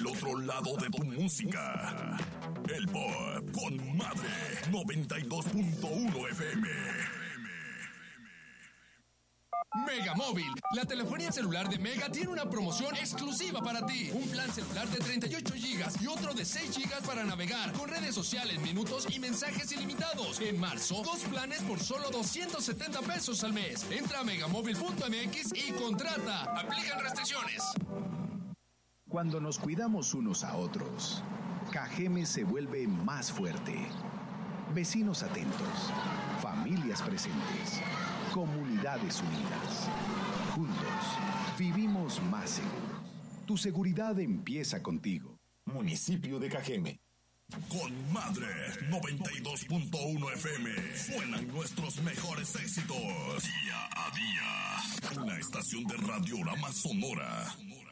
el otro lado de tu música. El Pop con Madre 92.1 FM. Mega Móvil, la telefonía celular de Mega tiene una promoción exclusiva para ti. Un plan celular de 38 GB y otro de 6 GB para navegar, con redes sociales, minutos y mensajes ilimitados. En marzo, 2 planes por solo 270 pesos al mes. Entra a megamóvil.mx y contrata. Aplican restricciones. Cuando nos cuidamos unos a otros, Cajeme se vuelve más fuerte. Vecinos atentos, familias presentes, comunidades unidas. Juntos, vivimos más seguros. Tu seguridad empieza contigo. Municipio de Cajeme. Con Madre 92.1 FM suenan nuestros mejores éxitos. Día a día. Una estación de radio la más sonora.